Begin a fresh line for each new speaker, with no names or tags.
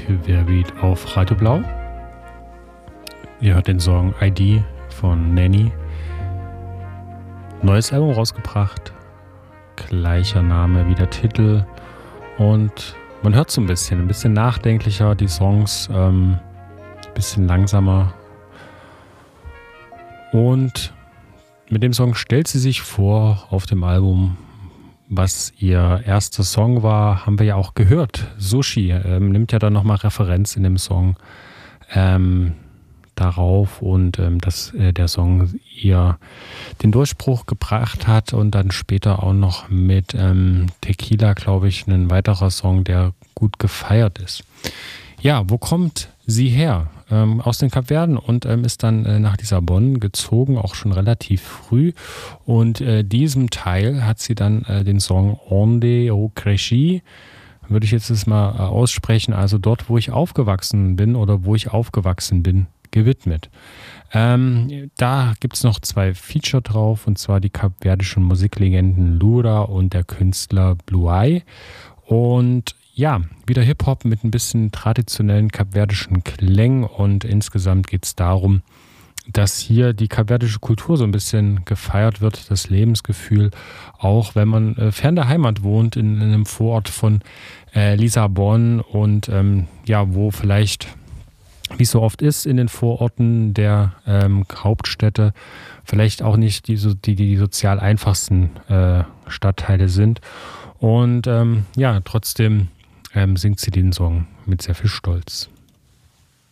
Querbeat auf Radio Blau. Ihr hört den Song ID von Nanny. Neues Album rausgebracht, gleicher Name wie der Titel, und man hört so ein bisschen nachdenklicher die Songs, ein bisschen langsamer, und mit dem Song stellt sie sich vor auf dem Album. Was ihr erster Song war, haben wir ja auch gehört. Sushi nimmt ja dann nochmal Referenz in dem Song darauf, und dass der Song ihr den Durchbruch gebracht hat, und dann später auch noch mit Tequila, glaube ich, ein weiterer Song, der gut gefeiert ist. Ja, wo kommt sie her? Aus den Kapverden, und ist dann nach Lissabon gezogen, auch schon relativ früh. Und diesem Teil hat sie dann den Song Onde eu cresci, würde ich jetzt mal aussprechen, also dort, wo ich aufgewachsen bin oder wo ich aufgewachsen bin, gewidmet. Da gibt es noch 2 Feature drauf, und zwar die kapverdischen Musiklegenden Lura und der Künstler Blue Eye. Und ja, wieder Hip-Hop mit ein bisschen traditionellen kapverdischen Klängen, und insgesamt geht es darum, dass hier die kapverdische Kultur so ein bisschen gefeiert wird, das Lebensgefühl, auch wenn man fern der Heimat wohnt, in einem Vorort von Lissabon, und ja, wo vielleicht, wie es so oft ist in den Vororten der Hauptstädte, vielleicht auch nicht die sozial einfachsten Stadtteile sind. Und ja, trotzdem singt sie den Song mit sehr viel Stolz.